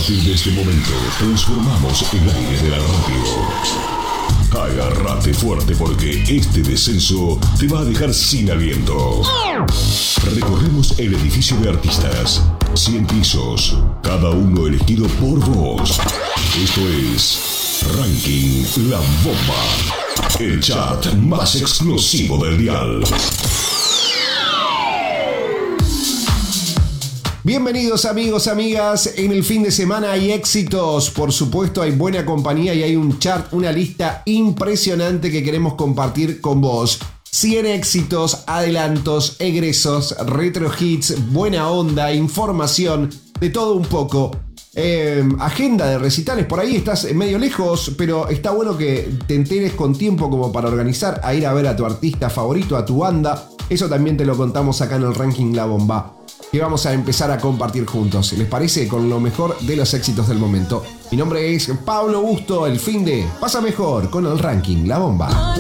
partir de este momento, transformamos el aire de la radio. Agárrate fuerte porque este descenso te va a dejar sin aliento. Recorremos el edificio de artistas. 100 pisos, cada uno elegido por vos. Esto es Ranking La Bomba, el chat más exclusivo del dial. Bienvenidos amigos, amigas. En el fin de semana hay éxitos, por supuesto hay buena compañía y hay un chart, una lista impresionante que queremos compartir con vos. 100 éxitos, adelantos, egresos, retro hits, buena onda, información, de todo un poco. Agenda de recitales, por ahí estás medio lejos, pero está bueno que te enteres con tiempo como para organizar a ir a ver a tu artista favorito, a tu banda. Eso también te lo contamos acá en el Ranking La Bomba, que vamos a empezar a compartir juntos. ¿Les parece? Con lo mejor de los éxitos del momento. Mi nombre es Pablo Busto. El fin de pasa mejor con el Ranking La Bomba.